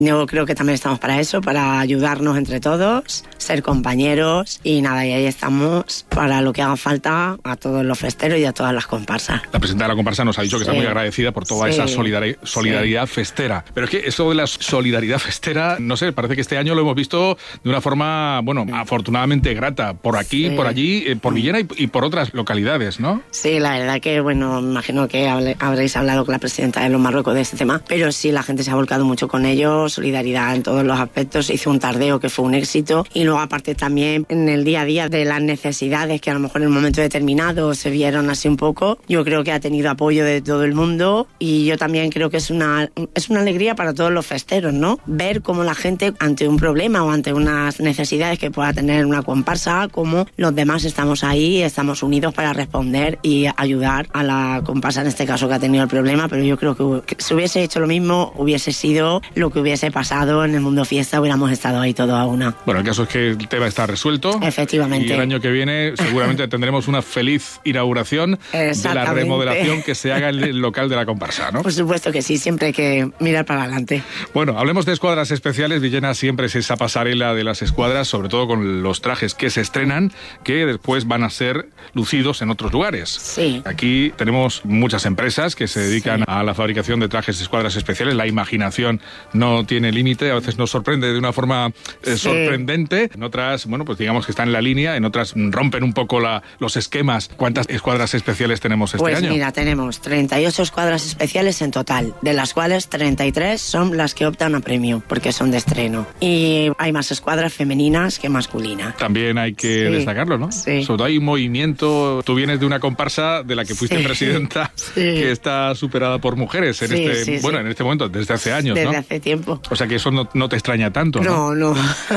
Yo creo que también estamos para eso, para ayudarnos entre todos, ser compañeros y nada, y ahí estamos para lo que haga falta a todos los festeros y a todas las comparsas. La presidenta de la comparsa nos ha dicho que está muy agradecida por toda esa solidaridad festera. Pero es que eso de la solidaridad festera, no sé, parece que este año lo hemos visto de una forma, bueno, afortunadamente grata, por aquí, por allí, por Villena y por otras localidades, ¿no? Sí, la verdad que, bueno, me imagino que habréis hablado con la presidenta de los Marruecos de este tema, pero sí, la gente se ha volcado mucho con ellos, solidaridad en todos los aspectos, hizo un tardeo que fue un éxito y luego aparte también en el día a día de las necesidades que a lo mejor en un momento determinado se vieron así un poco, yo creo que ha tenido apoyo de todo el mundo y yo también creo que es una alegría para todos los festeros, ¿no? Ver cómo la gente ante un problema o ante unas necesidades que pueda tener una comparsa, cómo los demás estamos ahí, estamos unidos para responder y ayudar a la comparsa en este caso que ha tenido el problema, pero yo creo que si hubiese hecho lo mismo hubiese sido lo que hubiese pasado en el mundo fiesta, hubiéramos estado ahí todos a una. Bueno, el caso es que el tema está resuelto. Efectivamente. Y el año que viene seguramente tendremos una feliz inauguración de la remodelación que se haga en el local de la comparsa, ¿no? Por supuesto que sí, siempre hay que mirar para adelante. Bueno, hablemos de escuadras especiales. Villena siempre es esa pasarela de las escuadras, sobre todo con los trajes que se estrenan, que después van a ser lucidos en otros lugares. Sí. Aquí tenemos muchas empresas que se dedican a la fabricación de trajes de escuadras especiales. La imaginación no tiene límite, a veces nos sorprende de una forma sorprendente. En otras, bueno, pues digamos que están en la línea, en otras rompen un poco los esquemas. ¿Cuántas escuadras especiales tenemos este año? Pues mira, tenemos 38 escuadras especiales en total, de las cuales 33 son las que optan a premio, porque son de estreno. Y hay más escuadras femeninas que masculinas. También hay que destacarlo, ¿no? Sí. Sobre todo hay un movimiento. Tú vienes de una comparsa de la que fuiste presidenta, que está superada por mujeres en en este momento, desde hace años, desde ¿no? hace tiempo. O sea que eso no te extraña tanto, ¿no? No.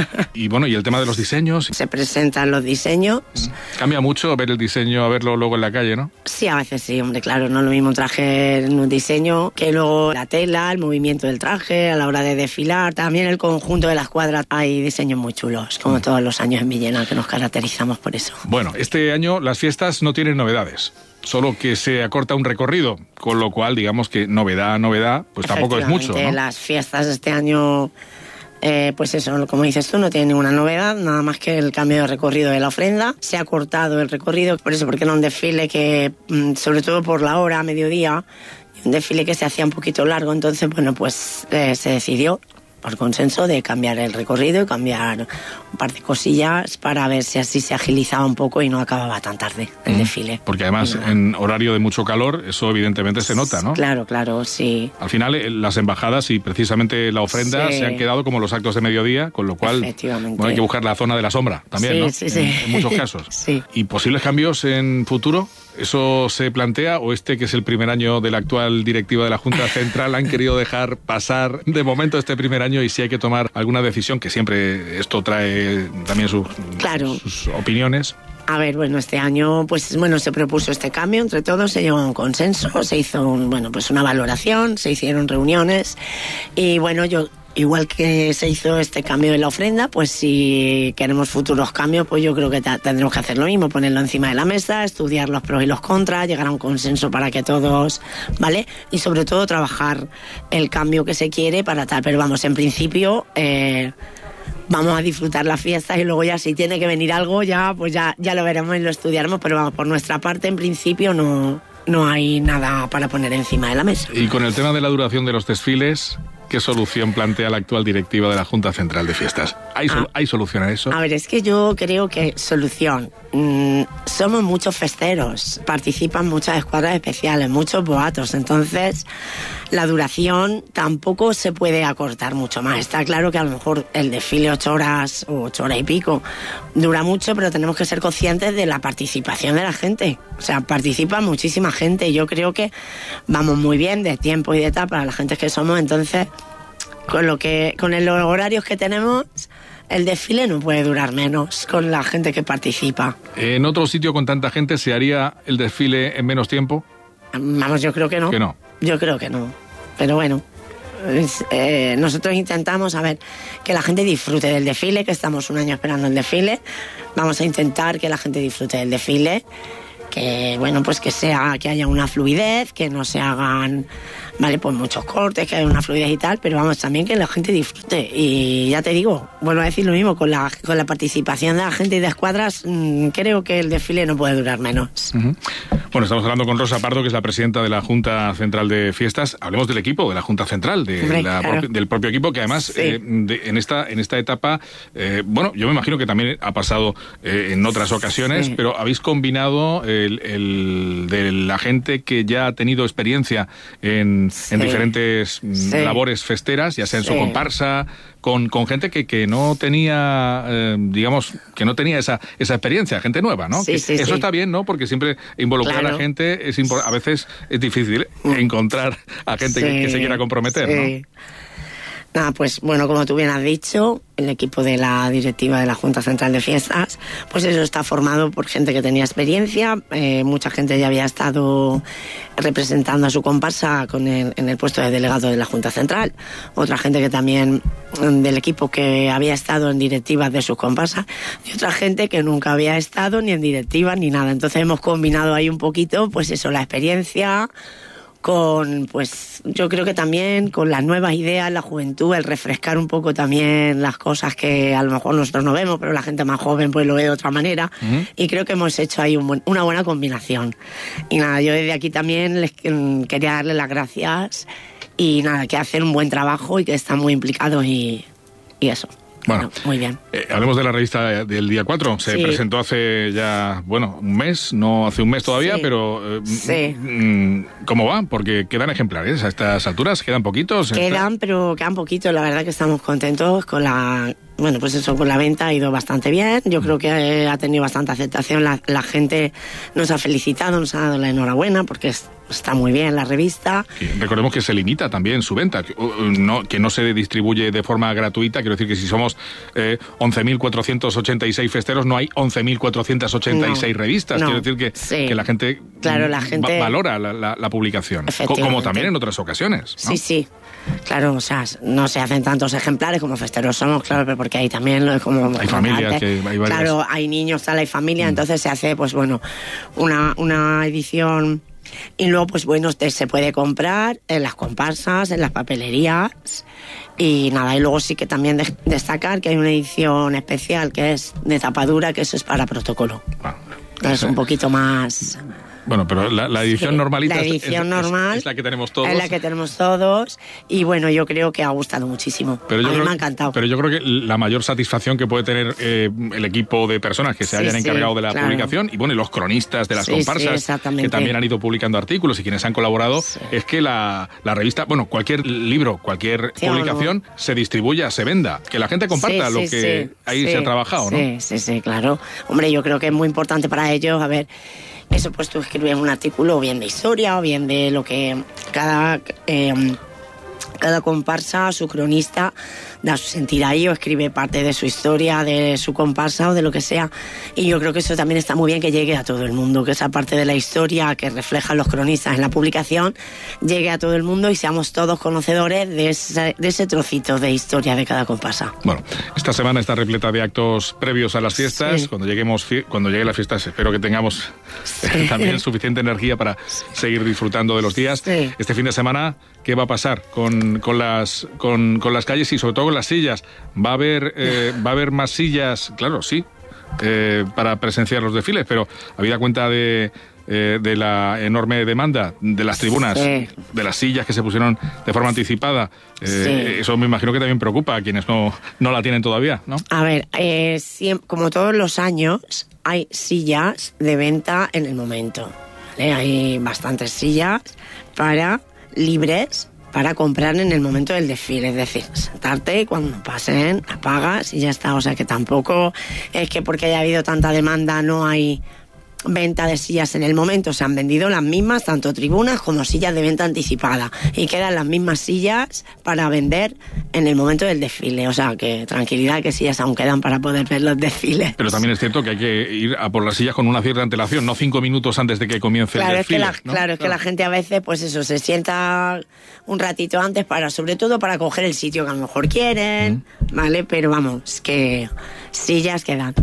Y bueno, y el tema de los diseños. Se presentan los diseños. Cambia mucho ver el diseño a verlo luego en la calle, ¿no? Sí, a veces sí, hombre, claro, no es lo mismo un traje en un diseño que luego la tela, el movimiento del traje, a la hora de desfilar, también el conjunto de la escuadra. Hay diseños muy chulos, como todos los años en Villena, que nos caracterizamos por eso. Bueno, este año las fiestas no tienen novedades. Solo que se acorta un recorrido, con lo cual, digamos que novedad, pues tampoco es mucho, ¿no? Las fiestas de este año, pues eso, como dices tú, no tienen ninguna novedad, nada más que el cambio de recorrido de la ofrenda. Se ha cortado el recorrido, por eso, porque era un desfile que, sobre todo por la hora, mediodía, un desfile que se hacía un poquito largo, entonces, bueno, pues se decidió por consenso de cambiar el recorrido y cambiar un par de cosillas para ver si así se agilizaba un poco y no acababa tan tarde el desfile. Porque además en horario de mucho calor eso evidentemente se nota, ¿no? Claro, sí. Al final las embajadas y precisamente la ofrenda se han quedado como los actos de mediodía, con lo cual hay que buscar la zona de la sombra también, ¿no? Sí. En muchos casos. Sí. ¿Y posibles cambios en futuro? ¿Eso se plantea o que es el primer año de la actual directiva de la Junta Central han querido dejar pasar de momento este primer año y si hay que tomar alguna decisión, que siempre esto trae también sus opiniones? A ver, bueno, este año se propuso este cambio entre todos, se llegó a un consenso, se hizo una valoración, se hicieron reuniones y igual que se hizo este cambio de la ofrenda, pues si queremos futuros cambios, pues yo creo que tendremos que hacer lo mismo, ponerlo encima de la mesa, estudiar los pros y los contras, llegar a un consenso para que todos, ¿vale? Y sobre todo trabajar el cambio que se quiere para tal, pero vamos, en principio vamos a disfrutar las fiestas y luego ya si tiene que venir algo ya lo veremos y lo estudiaremos, pero vamos, por nuestra parte en principio no hay nada para poner encima de la mesa. Y con el tema de la duración de los desfiles, ¿qué solución plantea la actual directiva de la Junta Central de Fiestas? ¿Hay solución a eso? A ver, es que yo creo que solución. Somos muchos festeros, participan muchas escuadras especiales, muchos boatos, entonces la duración tampoco se puede acortar mucho más. Está claro que a lo mejor el desfile 8 horas o 8 horas y pico dura mucho, pero tenemos que ser conscientes de la participación de la gente. O sea, participa muchísima gente y yo creo que vamos muy bien de tiempo y de etapa para la gente que somos, entonces con los horarios que tenemos, el desfile no puede durar menos con la gente que participa. ¿En otro sitio con tanta gente se haría el desfile en menos tiempo? Vamos, yo creo que no. ¿Que no? Yo creo que no. Pero bueno, nosotros intentamos, que la gente disfrute del desfile, que estamos un año esperando el desfile. Vamos a intentar que la gente disfrute del desfile, que bueno, pues que haya una fluidez, que no se hagan, vale, pues muchos cortes, que haya una fluidez y tal, pero vamos, también que la gente disfrute. Y ya te digo, vuelvo a decir lo mismo, con la participación de la gente y de escuadras, creo que el desfile no puede durar menos. Uh-huh. Bueno, estamos hablando con Rosa Pardo, que es la presidenta de la Junta Central de Fiestas. Hablemos del equipo, de la Junta Central, del propio equipo, que además sí. En esta etapa, bueno, yo me imagino que también ha pasado en otras ocasiones, sí. Pero habéis combinado el de la gente que ya ha tenido experiencia en diferentes labores festeras, ya sea en su comparsa, con gente que no tenía, digamos, que no tenía esa experiencia, gente nueva, ¿no? Eso está bien, ¿no? Porque siempre involucrar a la gente a veces es difícil encontrar a gente que se quiera comprometer, ¿no? Nada, pues bueno, como tú bien has dicho, el equipo de la directiva de la Junta Central de Fiestas, pues eso está formado por gente que tenía experiencia, mucha gente ya había estado representando a su comparsa en el puesto de delegado de la Junta Central, otra gente que también del equipo que había estado en directivas de sus comparsas y otra gente que nunca había estado ni en directivas ni nada. Entonces hemos combinado ahí un poquito, pues eso, la experiencia con, pues yo creo que también con las nuevas ideas, la juventud, el refrescar un poco también las cosas que a lo mejor nosotros no vemos, pero la gente más joven pues lo ve de otra manera. Uh-huh. Y creo que hemos hecho ahí una buena combinación. Y nada, yo desde aquí también les quería darle las gracias y nada, que hacen un buen trabajo y que están muy implicados y eso. Bueno, muy bien. Hablemos de la revista del día 4. Se presentó hace ya, bueno, un mes, no hace un mes todavía, pero ¿cómo va? Porque quedan ejemplares a estas alturas, quedan poquitos. Quedan poquitos, la verdad que estamos contentos con la... Bueno, pues eso, con la venta ha ido bastante bien. Yo creo que ha tenido bastante aceptación. La gente nos ha felicitado, nos ha dado la enhorabuena porque está muy bien la revista. Y recordemos que se limita también su venta, que no se distribuye de forma gratuita. Quiero decir que si somos 11.486 festeros, no hay 11.486 revistas. Quiero decir que la gente, valora la publicación, como también en otras ocasiones, ¿no? Sí. Claro, o sea, no se hacen tantos ejemplares como festeros somos, claro, pero porque hay también hay familias, hay varias. Claro, hay niños, tal, hay familia, entonces se hace, pues bueno, una edición y luego, pues bueno, se puede comprar en las comparsas, en las papelerías y nada, y luego sí que también destacar que hay una edición especial que es de tapadura, que eso es para protocolo. Es un poquito más... Bueno, pero la edición normalita normal es la que tenemos todos. Es la que tenemos todos y bueno, yo creo que ha gustado muchísimo. A mí me ha encantado. Pero yo creo que la mayor satisfacción que puede tener el equipo de personas que se hayan encargado de la publicación y bueno, y los cronistas de las comparsas que también han ido publicando artículos y quienes han colaborado, es que la revista, bueno, cualquier libro, cualquier publicación se distribuya, se venda, que la gente comparta lo que ahí se ha trabajado, ¿no? Sí, claro. Hombre, yo creo que es muy importante para ellos, a ver... Eso, pues tú escribes un artículo bien de historia o bien de lo que cada comparsa, su cronista, da su sentir ahí o escribe parte de su historia, de su comparsa o de lo que sea. Y yo creo que eso también está muy bien que llegue a todo el mundo, que esa parte de la historia que reflejan los cronistas en la publicación llegue a todo el mundo y seamos todos conocedores de ese trocito de historia de cada comparsa. Bueno, esta semana está repleta de actos previos a las fiestas. Cuando llegue las fiestas espero que tengamos también suficiente energía para seguir disfrutando de los días. Este fin de semana, ¿qué va a pasar con las calles y sobre todo con las sillas? ¿Va a haber más sillas? Claro, sí, para presenciar los desfiles, pero habida cuenta de la enorme demanda de las tribunas, de las sillas que se pusieron de forma anticipada, eso me imagino que también preocupa a quienes no la tienen todavía, ¿no? A ver, como todos los años, hay sillas de venta en el momento, ¿vale? Hay bastantes sillas libres para comprar en el momento del desfile, es decir, sentarte, cuando pasen, apagas y ya está. O sea que tampoco es que porque haya habido tanta demanda no hay venta de sillas en el momento. Se han vendido las mismas, tanto tribunas como sillas de venta anticipada, y quedan las mismas sillas para vender en el momento del desfile. O sea que tranquilidad, que sillas aún quedan para poder ver los desfiles. Pero también es cierto que hay que ir a por las sillas con una cierta antelación, no 5 minutos antes de que comience el desfile. Es que la gente a veces, pues eso, se sienta un ratito antes sobre todo para coger el sitio que a lo mejor quieren, ¿vale? Pero vamos, que sillas quedan.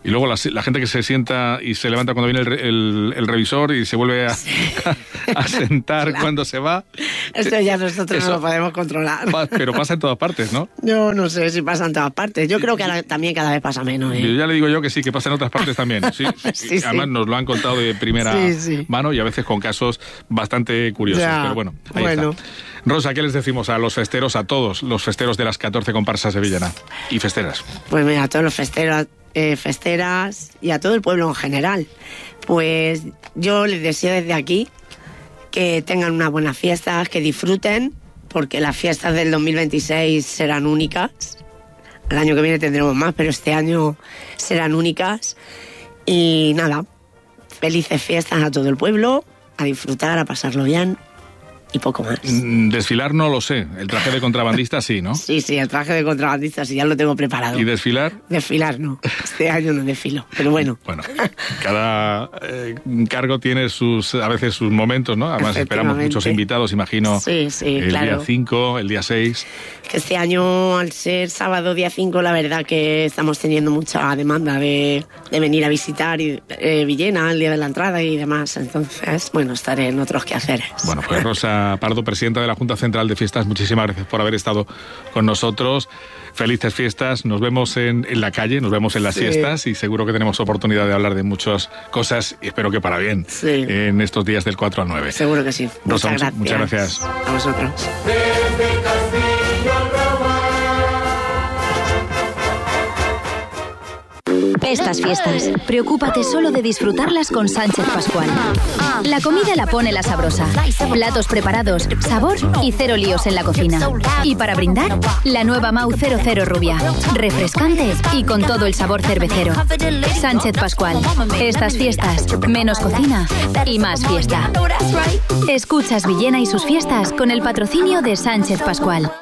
Y luego la gente que se sienta y se levanta cuando viene el revisor y se vuelve a sentar claro. Cuando se va. Esto ya nosotros no lo podemos controlar. Pero pasa en todas partes, ¿no? Yo no sé si pasa en todas partes. Yo creo que también cada vez pasa menos. Yo ya le digo yo que sí, que pasa en otras partes también. Sí, sí. Además nos lo han contado de primera mano y a veces con casos bastante curiosos. Ya, pero bueno, ahí está. Rosa, ¿qué les decimos a los festeros, a todos los festeros de las 14 comparsas de Villena y festeras? Pues mira, a todos los festeros, festeras y a todo el pueblo en general. Pues yo les deseo desde aquí que tengan unas buenas fiestas, que disfruten, porque las fiestas del 2026 serán únicas. El año que viene tendremos más, pero este año serán únicas. Y nada, felices fiestas a todo el pueblo, a disfrutar, a pasarlo bien. Y poco más. Desfilar no lo sé, el traje de contrabandista sí, ¿no? Sí, el traje de contrabandista sí, ya lo tengo preparado. ¿Y desfilar? Desfilar no, este año no desfilo, pero bueno. Bueno, cada cargo tiene a veces sus momentos, ¿no? Además esperamos muchos invitados, imagino, el día 5, el día 6. Que este año, al ser sábado día 5, la verdad que estamos teniendo mucha demanda de venir a visitar Villena el día de la entrada y demás, entonces, bueno, estaré en otros quehaceres. Bueno, pues Rosa Pardo, presidenta de la Junta Central de Fiestas, muchísimas gracias por haber estado con nosotros. Felices fiestas, nos vemos en la calle, nos vemos en las siestas y seguro que tenemos oportunidad de hablar de muchas cosas y espero que para bien en estos días del 4 al 9. Seguro que sí. Rosa, muchas gracias. A vosotros. Estas fiestas, preocúpate solo de disfrutarlas con Sánchez Pascual. La comida la pone la sabrosa. Platos preparados, sabor y cero líos en la cocina. Y para brindar, la nueva Mau 00 Rubia. Refrescante y con todo el sabor cervecero. Sánchez Pascual. Estas fiestas, menos cocina y más fiesta. Escuchas Villena y sus fiestas con el patrocinio de Sánchez Pascual.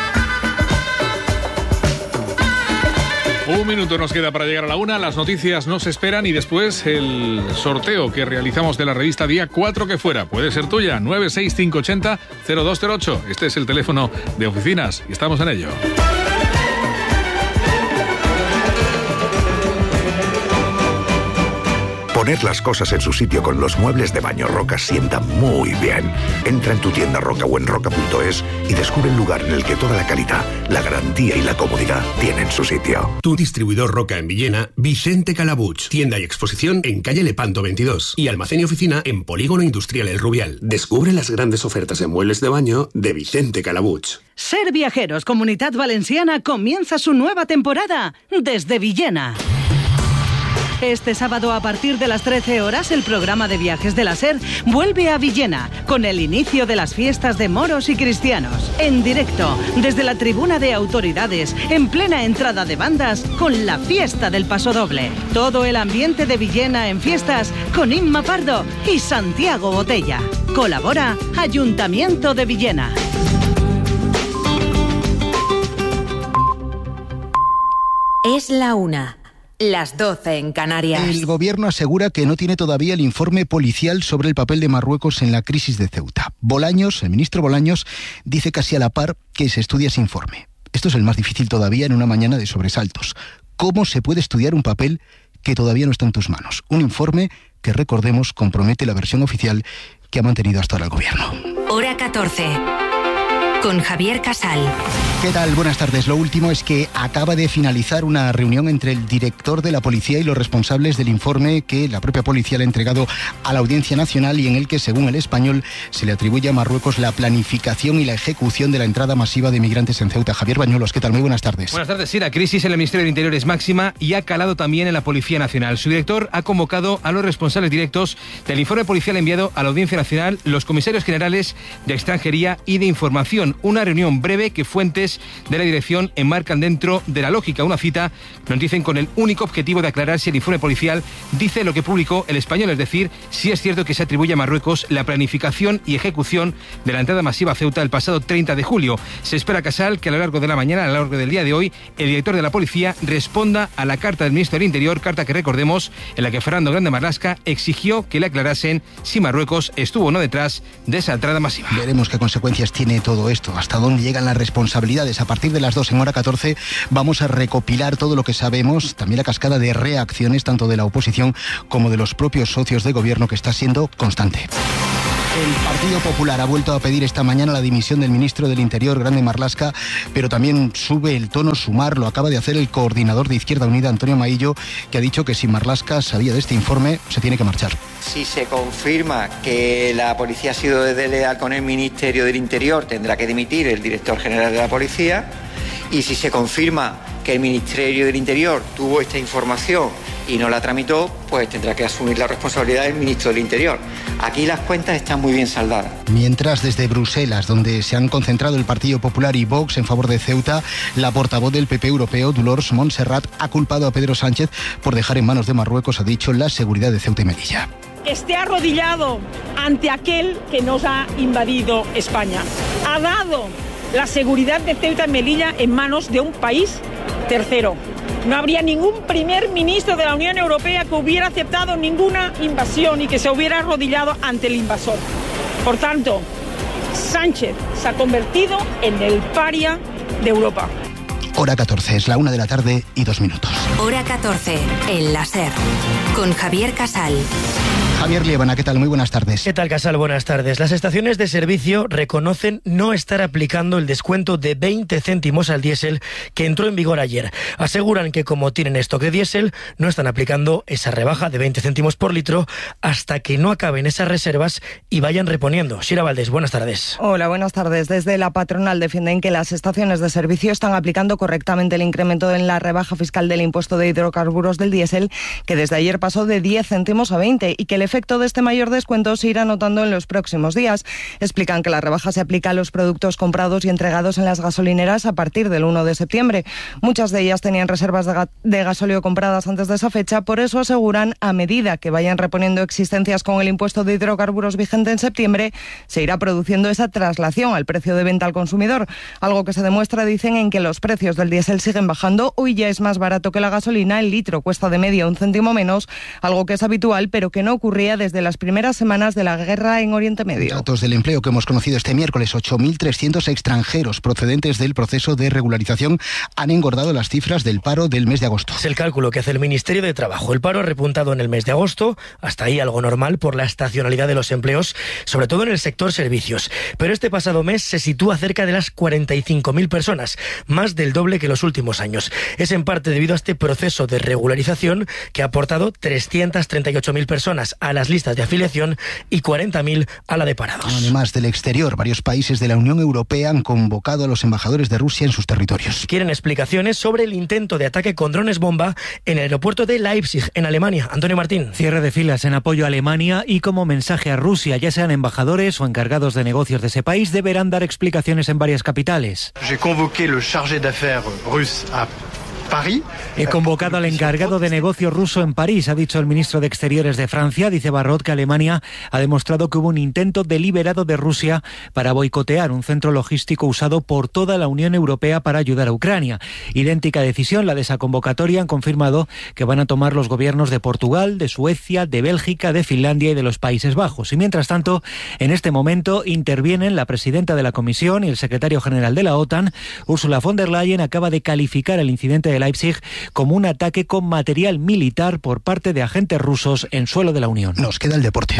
Un minuto nos queda para llegar a la 1, las noticias nos esperan y después el sorteo que realizamos de la revista Día 4 que fuera. Puede ser tuya, 96580-0208. Este es el teléfono de oficinas y estamos en ello. Poner las cosas en su sitio con los muebles de baño Roca sienta muy bien. Entra en tu tienda Roca o en roca.es y descubre el lugar en el que toda la calidad, la garantía y la comodidad tienen su sitio. Tu distribuidor Roca en Villena, Vicente Calabuch. Tienda y exposición en calle Lepanto 22 y almacén y oficina en Polígono Industrial El Rubial. Descubre las grandes ofertas en muebles de baño de Vicente Calabuch. Ser Viajeros Comunidad Valenciana comienza su nueva temporada desde Villena. Este sábado a partir de las 13 horas el programa de viajes de la SER vuelve a Villena con el inicio de las fiestas de moros y cristianos. En directo, desde la tribuna de autoridades, en plena entrada de bandas con la fiesta del pasodoble. Todo el ambiente de Villena en fiestas con Inma Pardo y Santiago Botella. Colabora Ayuntamiento de Villena. Es la 1. Las 12 en Canarias. El gobierno asegura que no tiene todavía el informe policial sobre el papel de Marruecos en la crisis de Ceuta. Bolaños, el ministro Bolaños, dice casi a la par que se estudia ese informe. Esto es el más difícil todavía en una mañana de sobresaltos. ¿Cómo se puede estudiar un papel que todavía no está en tus manos? Un informe que, recordemos, compromete la versión oficial que ha mantenido hasta ahora el gobierno. Hora 14. Con Javier Casal. ¿Qué tal? Buenas tardes. Lo último es que acaba de finalizar una reunión entre el director de la policía y los responsables del informe que la propia policía le ha entregado a la Audiencia Nacional y en el que, según El Español, se le atribuye a Marruecos la planificación y la ejecución de la entrada masiva de migrantes en Ceuta. Javier Bañuelos, ¿qué tal? Muy buenas tardes. Buenas tardes. Sí, la crisis en el Ministerio del Interior es máxima y ha calado también en la Policía Nacional. Su director ha convocado a los responsables directos del informe policial enviado a la Audiencia Nacional, los comisarios generales de Extranjería y de Información. Una reunión breve que fuentes de la dirección enmarcan dentro de la lógica. Una cita, nos dicen, con el único objetivo de aclarar si el informe policial dice lo que publicó El Español, es decir, si es cierto que se atribuye a Marruecos la planificación y ejecución de la entrada masiva a Ceuta el pasado 30 de julio. Se espera, Casal, que a lo largo de la mañana, a lo largo del día de hoy, el director de la policía responda a la carta del ministro del Interior, carta que recordemos, en la que Fernando Grande Marlaska exigió que le aclarasen si Marruecos estuvo o no detrás de esa entrada masiva. Veremos qué consecuencias tiene todo esto esto? ¿Hasta dónde llegan las responsabilidades? A partir de las 2 en hora 14 vamos a recopilar todo lo que sabemos, también la cascada de reacciones tanto de la oposición como de los propios socios de gobierno, que está siendo constante. El Partido Popular ha vuelto a pedir esta mañana la dimisión del ministro del Interior, Grande Marlaska, pero también sube el tono Sumar. Lo acaba de hacer el coordinador de Izquierda Unida, Antonio Maillo, que ha dicho que si Marlaska sabía de este informe, se tiene que marchar. Si se confirma que la policía ha sido desleal con el Ministerio del Interior, tendrá que dimitir el director general de la policía. Y si se confirma que el Ministerio del Interior tuvo esta información y no la tramitó, pues tendrá que asumir la responsabilidad del ministro del Interior. Aquí las cuentas están muy bien saldadas. Mientras, desde Bruselas, donde se han concentrado el Partido Popular y Vox en favor de Ceuta, la portavoz del PP europeo, Dolors Montserrat, ha culpado a Pedro Sánchez por dejar en manos de Marruecos, ha dicho, la seguridad de Ceuta y Melilla. Esté arrodillado ante aquel que nos ha invadido España. Ha dado la seguridad de Ceuta y Melilla en manos de un país tercero. No habría ningún primer ministro de la Unión Europea que hubiera aceptado ninguna invasión y que se hubiera arrodillado ante el invasor. Por tanto, Sánchez se ha convertido en el paria de Europa. Hora 14, es la 1 de la tarde y 2 minutos. Hora 14, en la SER, con Javier Casal. Javier Liébana, ¿qué tal? Muy buenas tardes. ¿Qué tal, Casal? Buenas tardes. Las estaciones de servicio reconocen no estar aplicando el descuento de 20 céntimos al diésel que entró en vigor ayer. Aseguran que como tienen stock de diésel, no están aplicando esa rebaja de 20 céntimos por litro hasta que no acaben esas reservas y vayan reponiendo. Shira Valdés, buenas tardes. Hola, buenas tardes. Desde la patronal defienden que las estaciones de servicio están aplicando correctamente el incremento en la rebaja fiscal del impuesto de hidrocarburos del diésel, que desde ayer pasó de 10 céntimos a 20 y que el efecto de este mayor descuento se irá notando en los próximos días. Explican que la rebaja se aplica a los productos comprados y entregados en las gasolineras a partir del 1 de septiembre. Muchas de ellas tenían reservas de gasóleo compradas antes de esa fecha, por eso aseguran, a medida que vayan reponiendo existencias con el impuesto de hidrocarburos vigente en septiembre, se irá produciendo esa traslación al precio de venta al consumidor, algo que se demuestra, dicen, en que los precios del diésel siguen bajando. Hoy ya es más barato que la gasolina, el litro cuesta de media 1 céntimo menos, algo que es habitual pero que no ocurría desde las primeras semanas de la guerra en Oriente Medio. Datos del empleo que hemos conocido este miércoles: 8.300 extranjeros procedentes del proceso de regularización han engordado las cifras del paro del mes de agosto. Es el cálculo que hace el Ministerio de Trabajo. El paro ha repuntado en el mes de agosto, hasta ahí algo normal por la estacionalidad de los empleos, sobre todo en el sector servicios. Pero este pasado mes se sitúa cerca de las 45.000 personas, más del doble que los últimos años. Es en parte debido a este proceso de regularización que ha aportado 338.000 personas a las listas de afiliación y 40.000 a la de parados. Además del exterior, varios países de la Unión Europea han convocado a los embajadores de Rusia en sus territorios. Quieren explicaciones sobre el intento de ataque con drones bomba en el aeropuerto de Leipzig, en Alemania. Antonio Martín. Cierre de filas en apoyo a Alemania y como mensaje a Rusia, ya sean embajadores o encargados de negocios de ese país, deberán dar explicaciones en varias capitales. J'ai convoqué le chargé d'affaires russe à París. He convocado al encargado de negocio ruso en París, ha dicho el ministro de Exteriores de Francia. Dice Barrot que Alemania ha demostrado que hubo un intento deliberado de Rusia para boicotear un centro logístico usado por toda la Unión Europea para ayudar a Ucrania. Idéntica decisión, la de esa convocatoria, han confirmado que van a tomar los gobiernos de Portugal, de Suecia, de Bélgica, de Finlandia y de los Países Bajos. Y mientras tanto, en este momento intervienen la presidenta de la Comisión y el secretario general de la OTAN. Ursula von der Leyen acaba de calificar el incidente de Leipzig como un ataque con material militar por parte de agentes rusos en suelo de la Unión. Nos queda el deporte.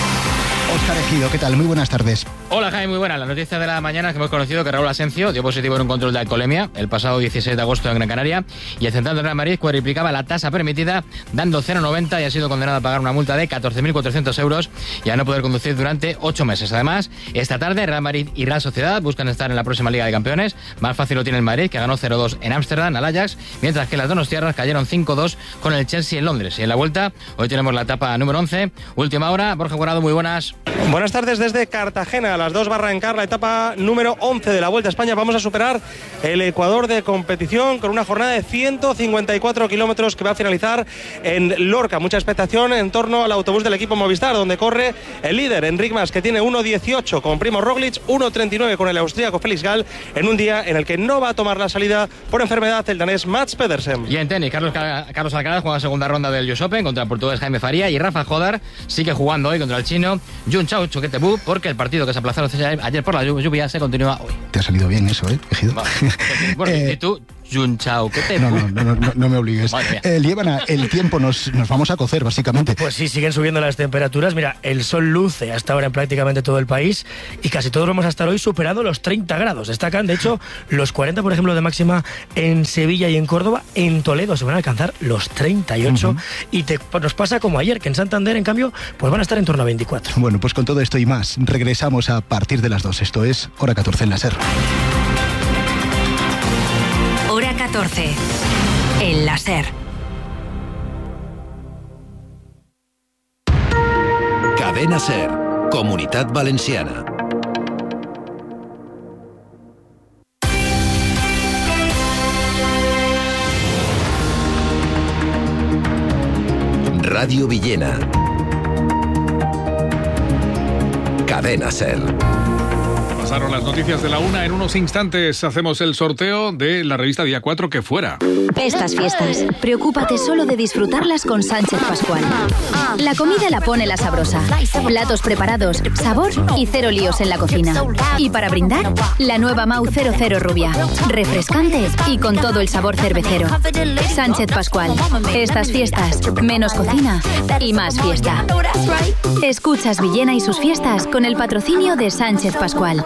Óscar Ejido, ¿qué tal? Muy buenas tardes. Hola, Jaime, muy buenas. La noticia de la mañana es que hemos conocido que Raúl Asencio dio positivo en un control de alcoholemia el pasado 16 de agosto en Gran Canaria, y el central del Real Madrid cuadriplicaba la tasa permitida dando 0,90 y ha sido condenado a pagar una multa de 14.400 euros y a no poder conducir durante 8 meses. Además, esta tarde Real Madrid y Real Sociedad buscan estar en la próxima Liga de Campeones. Más fácil lo tiene el Madrid, que ganó 0-2 en Ámsterdam al Ajax, mientras que las donostiarras cayeron 5-2 con el Chelsea en Londres. Y en la vuelta, hoy tenemos la etapa número 11, última hora. Borja Guardado, muy buenas. Buenas tardes desde Cartagena. A las 2 va a arrancar la etapa número 11 de la Vuelta a España. Vamos a superar el Ecuador de competición con una jornada de 154 kilómetros que va a finalizar en Lorca. Mucha expectación en torno al autobús del equipo Movistar, donde corre el líder Enric Mas, que tiene 1.18 con Primo Roglic, 1.39 con el austríaco Felix Gall, en un día en el que no va a tomar la salida por enfermedad el danés Mats Pedersen. Y en tenis, Carlos Alcaraz juega la segunda ronda del US Open contra el portugués Jaime Faría, y Rafa Jodar sigue jugando hoy contra el chino Yu Junchao Chuquetebú, porque el partido que se aplazó ayer por la lluvia se continúa hoy. Te ha salido bien eso, Ejido. Bueno, y tú, Junchao Chuquetebú. No me obligues. Liébana, el tiempo nos vamos a cocer, básicamente. Pues sí, siguen subiendo las temperaturas. Mira, el sol luce hasta ahora en prácticamente todo el país y casi todos vamos a estar hoy superando los 30 grados. Destacan, de hecho, los 40, por ejemplo, de máxima en Sevilla y en Córdoba. En Toledo se van a alcanzar los 38 y nos pasa como ayer, que en Santander, en cambio, pues van a estar en torno a 24. Bueno, pues con todo esto y más, regresamos a partir de las 2. Esto es Hora 14 en la SER. Hora 14 en la SER. Cadena SER, Comunitat Valenciana. Radio Villena. Cadena SER. Pasaron las noticias de la 1. En unos instantes hacemos el sorteo de la revista Día 4 que fuera. Estas fiestas, preocúpate solo de disfrutarlas con Sánchez Pascual. La comida la pone la sabrosa. Platos preparados, sabor y cero líos en la cocina. Y para brindar, la nueva Mau 00 Rubia. Refrescante y con todo el sabor cervecero. Sánchez Pascual. Estas fiestas, menos cocina y más fiesta. Escuchas Villena y sus fiestas con el patrocinio de Sánchez Pascual.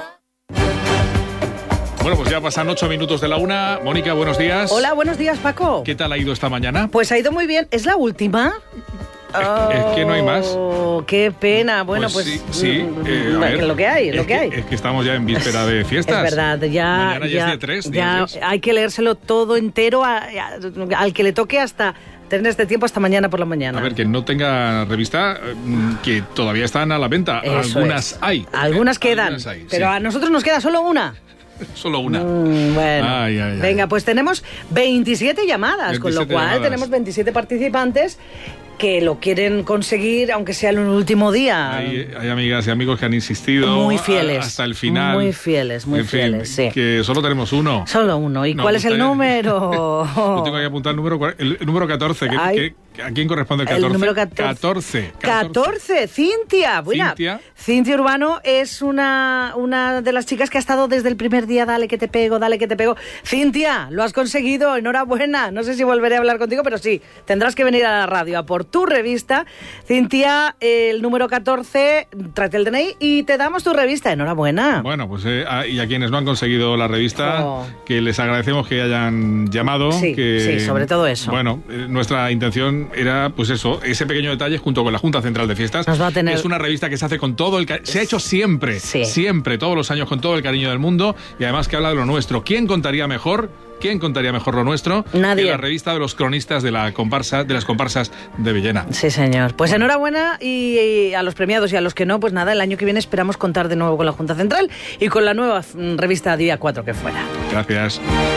Bueno, pues ya pasan 8 minutos de la 1. Mónica, buenos días. Hola, buenos días, Paco. ¿Qué tal ha ido esta mañana? Pues ha ido muy bien. ¿Es la última? Es que no hay más. Qué pena. Bueno, pues sí. A ver, lo que hay, lo que hay. Es que estamos ya en víspera de fiestas. Es verdad, Mañana ya es día 3. Ya hay que leérselo todo entero al que le toque hasta tener este tiempo hasta mañana por la mañana. A ver, que no tenga revista, que todavía están a la venta. Eso algunas hay. Algunas quedan, pero a nosotros nos queda solo una. Solo una. Bueno, ay. Venga, pues tenemos 27 llamadas, 27 con lo cual llamadas. Tenemos 27 participantes que lo quieren conseguir, aunque sea en el último día. Hay amigas y amigos que han insistido muy fieles, hasta el final. Muy fieles, sí. Que solo tenemos uno. Solo uno. ¿Y cuál es el número? Yo tengo que apuntar el número 14. ¿A quién corresponde el 14? El número 14. 14, Cintia. Buena. Cintia Urbano es una de las chicas que ha estado desde el primer día. Dale que te pego. Cintia, lo has conseguido. Enhorabuena. No sé si volveré a hablar contigo, pero sí, tendrás que venir a la radio a por tu revista. Cintia, el número 14, tráete el DNI y te damos tu revista. Enhorabuena. Bueno, pues y a quienes no han conseguido la revista, que les agradecemos que hayan llamado. Sí, sobre todo eso. Bueno, nuestra intención era, pues eso, ese pequeño detalle junto con la Junta Central de Fiestas. Nos va a tener... Es una revista que se hace con todo el se ha hecho siempre, todos los años, con todo el cariño del mundo, y además que habla de lo nuestro. ¿Quién contaría mejor lo nuestro? Nadie. Que la revista de los cronistas de las comparsas de Villena. Sí, señor. Pues enhorabuena y a los premiados y a los que no, pues nada, el año que viene esperamos contar de nuevo con la Junta Central y con la nueva revista Día 4 que fuera. Gracias.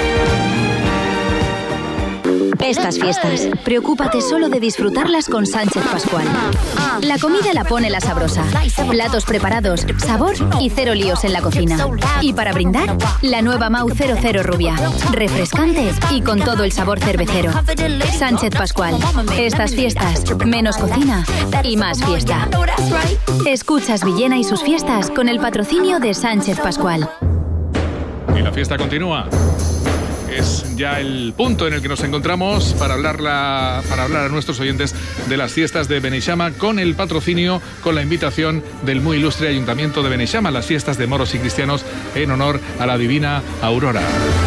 Estas fiestas, preocúpate solo de disfrutarlas con Sánchez Pascual. La comida la pone la sabrosa. Platos preparados, sabor y cero líos en la cocina. Y para brindar, la nueva Mau 00 Rubia. Refrescante y con todo el sabor cervecero. Sánchez Pascual. Estas fiestas, menos cocina y más fiesta. Escuchas Villena y sus fiestas con el patrocinio de Sánchez Pascual. Y la fiesta continúa. Es ya el punto en el que nos encontramos para hablar a nuestros oyentes de las fiestas de Beneixama con el patrocinio, con la invitación del muy ilustre Ayuntamiento de Beneixama, las fiestas de moros y cristianos en honor a la divina Aurora.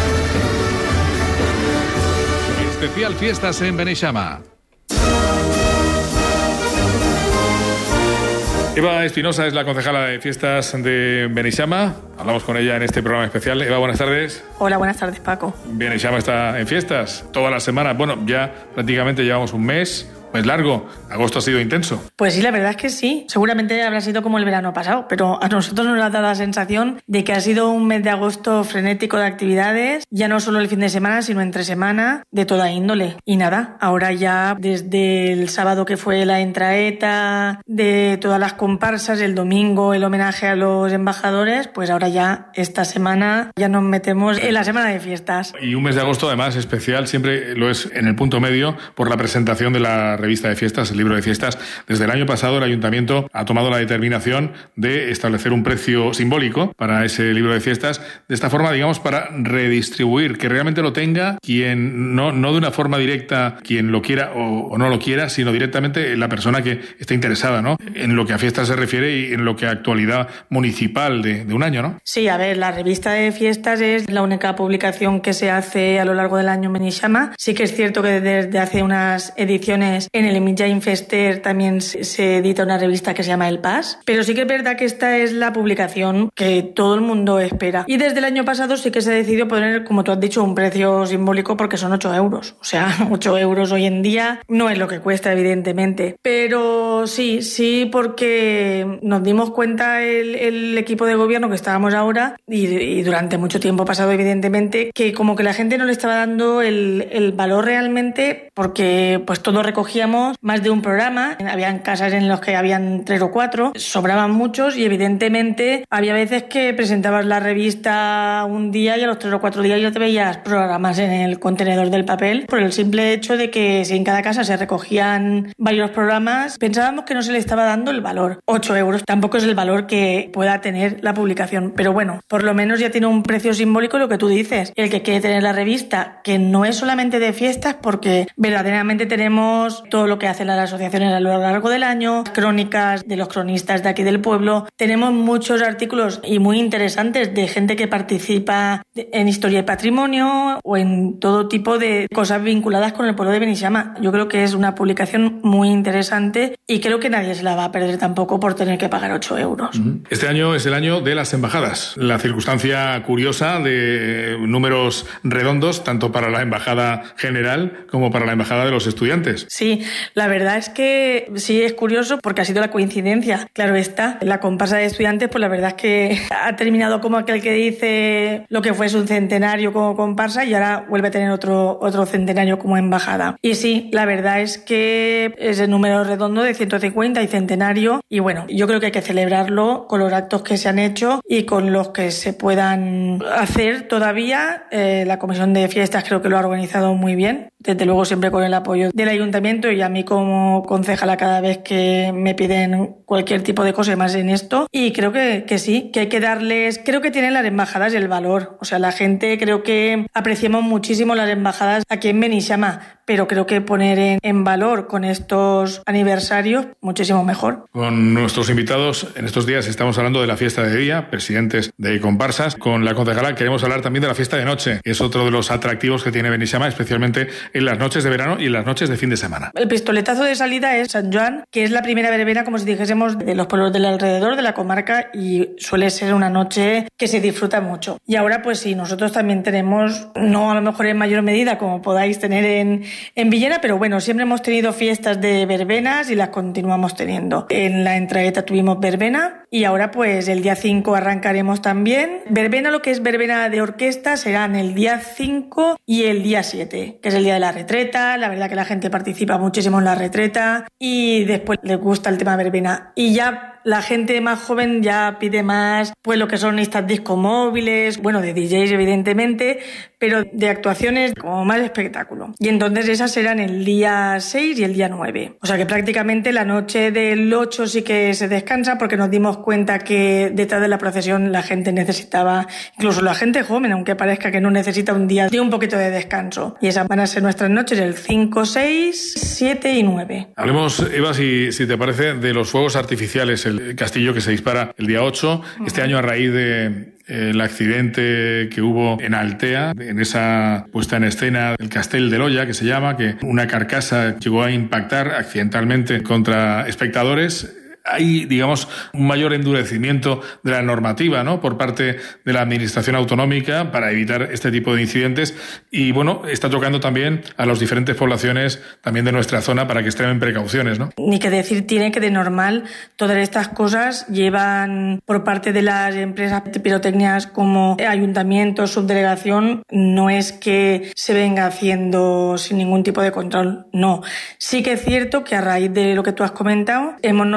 Especial fiestas en Beneixama. Eva Espinosa es la concejala de fiestas de Beneixama. Hablamos con ella en este programa especial. Eva, buenas tardes. Hola, buenas tardes, Paco. Beneixama está en fiestas todas las semanas. Bueno, ya prácticamente llevamos un mes largo. Agosto ha sido intenso. Pues sí, la verdad es que sí. Seguramente habrá sido como el verano pasado, pero a nosotros nos ha dado la sensación de que ha sido un mes de agosto frenético de actividades, ya no solo el fin de semana, sino entre semana, de toda índole. Y nada, ahora ya desde el sábado que fue la entraeta, de todas las comparsas, el domingo el homenaje a los embajadores, pues ahora ya esta semana ya nos metemos en la semana de fiestas. Y un mes de agosto además especial, siempre lo es en el punto medio por la presentación de la revista de fiestas, el libro de fiestas. Desde el año pasado el Ayuntamiento ha tomado la determinación de establecer un precio simbólico para ese libro de fiestas, de esta forma, digamos, para redistribuir, que realmente lo tenga quien, no de una forma directa, quien lo quiera o no lo quiera, sino directamente la persona que esté interesada, ¿no?, en lo que a fiestas se refiere y en lo que a actualidad municipal de un año, ¿no? Sí, a ver, la revista de fiestas es la única publicación que se hace a lo largo del año en Benixama. Sí que es cierto que desde hace unas ediciones en el Mitjain Fester también se edita una revista que se llama El Pas, pero sí que es verdad que esta es la publicación que todo el mundo espera. Y desde el año pasado sí que se decidió poner, como tú has dicho, un precio simbólico porque son 8 euros. O sea, 8 euros hoy en día no es lo que cuesta, evidentemente. Pero sí, porque nos dimos cuenta el equipo de gobierno que estábamos ahora y durante mucho tiempo pasado, evidentemente, que como que la gente no le estaba dando el valor realmente, porque pues todos recogíamos más de un programa. Habían casas en los que habían 3 o 4, sobraban muchos y evidentemente había veces que presentabas la revista un día y a los 3 o 4 días ya te veías programas en el contenedor del papel, por el simple hecho de que si en cada casa se recogían varios programas, pensábamos que no se le estaba dando el valor. 8 euros tampoco es el valor que pueda tener la publicación, pero bueno, por lo menos ya tiene un precio simbólico, lo que tú dices, el que quiere tener la revista, que no es solamente de fiestas, porque verdaderamente tenemos todo lo que hacen las asociaciones a lo largo del año, crónicas de los cronistas de aquí del pueblo, tenemos muchos artículos y muy interesantes de gente que participa en historia y patrimonio o en todo tipo de cosas vinculadas con el pueblo de Benixama. Yo creo que es una publicación muy interesante y creo que nadie se la va a perder tampoco por tener que pagar 8 euros. Este año es el año de las embajadas, la circunstancia curiosa de números redondos tanto para la embajada general como para la embajada de los estudiantes. Sí, la verdad es que sí es curioso porque ha sido la coincidencia. Claro está, la comparsa de estudiantes, pues la verdad es que ha terminado como aquel que dice lo que fue su centenario como comparsa y ahora vuelve a tener otro centenario como embajada. Y sí, la verdad es que es el número redondo de 150 y centenario y bueno, yo creo que hay que celebrarlo con los actos que se han hecho y con los que se puedan hacer todavía. La comisión de fiestas creo que lo ha organizado muy bien, desde luego siempre con el apoyo del ayuntamiento y a mí como concejala cada vez que me piden cualquier tipo de cosa más en esto, y creo que sí, que hay que darles, creo que tienen las embajadas el valor, o sea, la gente creo que apreciamos muchísimo las embajadas aquí en Benixama, pero creo que poner en valor con estos aniversarios muchísimo mejor. Con nuestros invitados en estos días estamos hablando de la fiesta de día, presidentes de comparsas. Con la concejala queremos hablar también de la fiesta de noche, que es otro de los atractivos que tiene Benixama, especialmente en las noches de verano y en las noches de fin de semana. El pistoletazo de salida es San Joan, que es la primera verbena, como si dijésemos, de los pueblos del alrededor de la comarca y suele ser una noche que se disfruta mucho. Y ahora pues sí, nosotros también tenemos, no a lo mejor en mayor medida como podáis tener en Villena, pero bueno, siempre hemos tenido fiestas de verbenas y las continuamos teniendo. En la Entragueta tuvimos verbena y ahora pues el día 5 arrancaremos también. Verbena, lo que es verbena de orquesta, serán el día 5 y el día 7, que es el día de la retreta. La verdad que la gente participa muchísimo en la retreta y después les gusta el tema verbena. Y ya la gente más joven ya pide más, pues lo que son estas discos móviles, bueno, de DJs evidentemente, pero de actuaciones como más espectáculo. Y entonces esas serán el día 6 y el día 9. O sea que prácticamente la noche del 8 sí que se descansa porque nos dimos cuenta que detrás de la procesión la gente necesitaba, incluso la gente joven, aunque parezca que no necesita un día de un poquito de descanso. Y esas van a ser nuestras noches el 5, 6, 7 y 9. Hablemos, Eva, si te parece, de los fuegos artificiales, el castillo que se dispara el día 8, este año a raíz de el accidente que hubo en Altea, en esa puesta en escena del Castell de Loya, que se llama, que una carcasa llegó a impactar accidentalmente contra espectadores. Hay, digamos, un mayor endurecimiento de la normativa, ¿no?, por parte de la administración autonómica para evitar este tipo de incidentes y, bueno, está tocando también a las diferentes poblaciones también de nuestra zona para que extremen precauciones, ¿no? Ni que decir tiene que de normal todas estas cosas llevan por parte de las empresas de pirotecnias como ayuntamientos, subdelegación, no es que se venga haciendo sin ningún tipo de control, no. Sí que es cierto que a raíz de lo que tú has comentado hemos notado sobre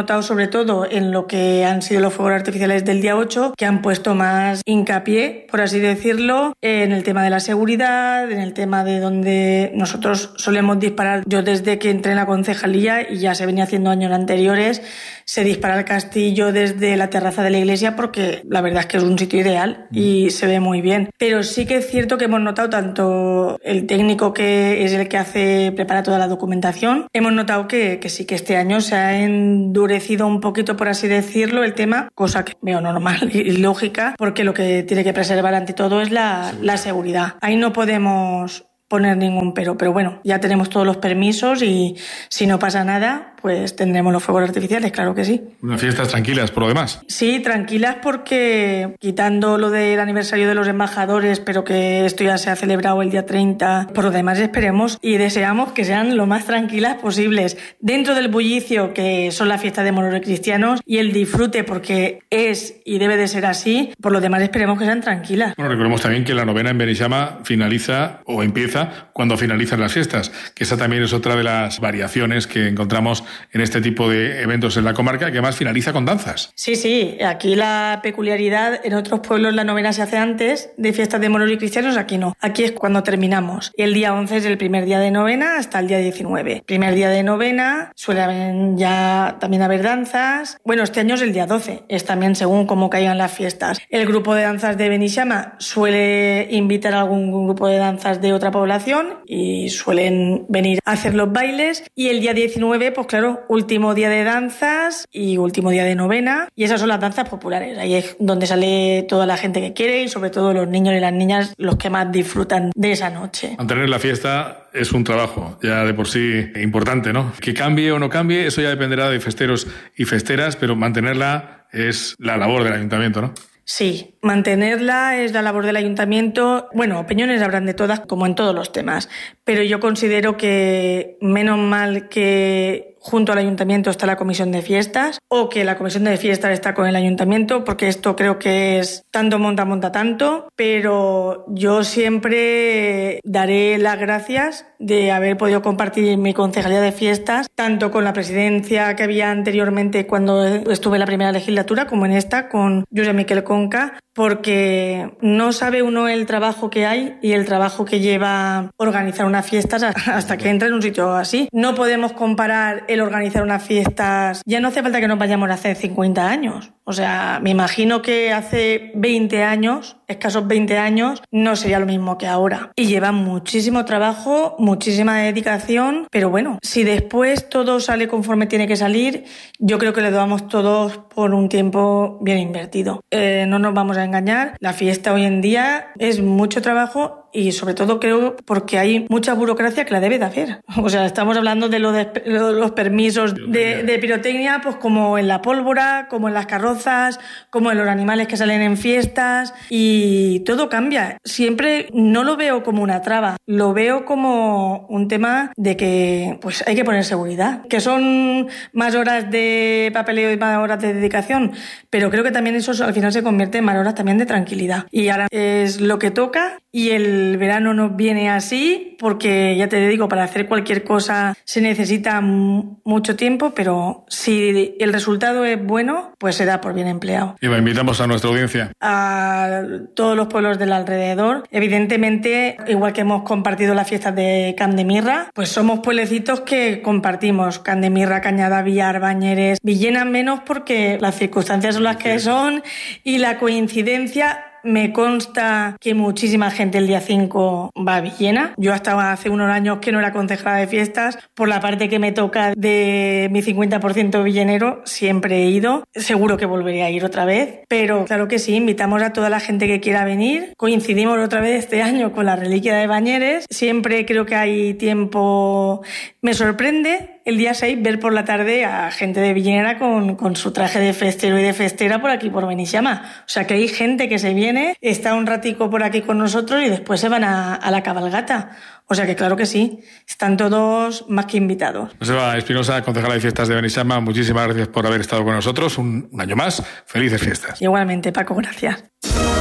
sobre todo en lo que han sido los fuegos artificiales del día 8, que han puesto más hincapié, por así decirlo, en el tema de la seguridad, en el tema de donde nosotros solemos disparar. Yo desde que entré en la concejalía, y ya se venía haciendo años anteriores, se dispara el castillo desde la terraza de la iglesia porque la verdad es que es un sitio ideal y se ve muy bien. Pero sí que es cierto que hemos notado, tanto el técnico que es el que prepara toda la documentación, hemos notado que sí, que este año se ha endurecido un poquito, por así decirlo, el tema, cosa que veo normal y lógica, porque lo que tiene que preservar ante todo es la seguridad. Ahí no podemos poner ningún pero bueno, ya tenemos todos los permisos y si no pasa nada, pues tendremos los fuegos artificiales, claro que sí. Unas fiestas tranquilas, por lo demás. Sí, tranquilas, porque quitando lo del aniversario de los embajadores, pero que esto ya se ha celebrado el día 30, por lo demás esperemos y deseamos que sean lo más tranquilas posibles, dentro del bullicio que son las fiestas de moros y cristianos y el disfrute, porque es y debe de ser así, por lo demás esperemos que sean tranquilas. Bueno, recordemos también que la novena en Beneixama finaliza o empieza cuando finalizan las fiestas, que esa también es otra de las variaciones que encontramos en este tipo de eventos en la comarca, que además finaliza con danzas. Sí, aquí la peculiaridad, en otros pueblos la novena se hace antes de fiestas de moros y cristianos, aquí no, aquí es cuando terminamos. El día 11 es el primer día de novena hasta el día 19. Primer día de novena, suele ya también haber danzas. Bueno, este año es el día 12, es también según cómo caigan las fiestas. El grupo de danzas de Beneixama suele invitar a algún grupo de danzas de otra población y suelen venir a hacer los bailes, y el día 19, pues claro, último día de danzas y último día de novena, y esas son las danzas populares. Ahí es donde sale toda la gente que quiere y sobre todo los niños y las niñas los que más disfrutan de esa noche. Mantener la fiesta es un trabajo ya de por sí importante, ¿no? Que cambie o no cambie, eso ya dependerá de festeros y festeras, pero mantenerla es la labor del ayuntamiento, ¿no? Sí, mantenerla es la labor del ayuntamiento. Bueno, opiniones habrán de todas, como en todos los temas, pero yo considero que menos mal que junto al ayuntamiento está la comisión de fiestas, o que la comisión de fiestas está con el ayuntamiento, porque esto creo que es tanto monta tanto, pero yo siempre daré las gracias de haber podido compartir mi concejalía de fiestas, tanto con la presidencia que había anteriormente cuando estuve en la primera legislatura, como en esta, con Josep Miquel Conca, porque no sabe uno el trabajo que hay y el trabajo que lleva organizar unas fiestas hasta que entra en un sitio así. No podemos comparar el organizar unas fiestas, ya no hace falta que nos vayamos a hacer 50 años. O sea, me imagino que hace 20 años, escasos 20 años, no sería lo mismo que ahora. Y lleva muchísimo trabajo, muchísima dedicación, pero bueno, si después todo sale conforme tiene que salir, yo creo que le damos todos por un tiempo bien invertido. No nos vamos a engañar, la fiesta hoy en día es mucho trabajo y sobre todo creo porque hay mucha burocracia que la debe de hacer. O sea, estamos hablando de los permisos de pirotecnia, pues como en la pólvora, como en las carrozas, como en los animales que salen en fiestas, y todo cambia. Siempre no lo veo como una traba, lo veo como un tema de que pues hay que poner seguridad, que son más horas de papeleo y más horas de dedicación, pero creo que también eso al final se convierte en más horas también de tranquilidad. Y ahora es lo que toca, y el verano nos viene así porque, ya te digo, para hacer cualquier cosa se necesita mucho tiempo, pero si el resultado es bueno, pues se da por bien empleado. Y invitamos a nuestra audiencia. A todos los pueblos del alrededor. Evidentemente, igual que hemos compartido las fiestas de Camp de Mirra, pues somos pueblecitos que compartimos Camp de Mirra, Cañada, Villar, Bañeres, Villena menos porque las circunstancias son las que son y la coincidencia. Me consta que muchísima gente el día 5 va a Villena. Yo hasta hace unos años que no era concejala de fiestas. Por la parte que me toca de mi 50% villenero, siempre he ido. Seguro que volveré a ir otra vez. Pero claro que sí, invitamos a toda la gente que quiera venir. Coincidimos otra vez este año con la reliquia de Bañeres. Siempre creo que hay tiempo. Me sorprende el día 6 ver por la tarde a gente de Villena con su traje de festero y de festera por aquí por Beneixama. O sea que hay gente que se viene, está un ratico por aquí con nosotros y después se van a la cabalgata. O sea que claro que sí, están todos más que invitados. Joseba Espinosa, concejala de fiestas de Beneixama, muchísimas gracias por haber estado con nosotros un año más. Felices fiestas. Igualmente, Paco, gracias.